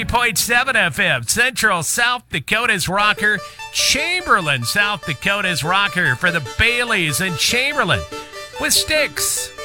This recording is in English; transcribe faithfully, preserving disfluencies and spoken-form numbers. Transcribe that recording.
point seven F M, Central South Dakota's rocker, Chamberlain, South Dakota's rocker for the Baileys and Chamberlain with Sticks.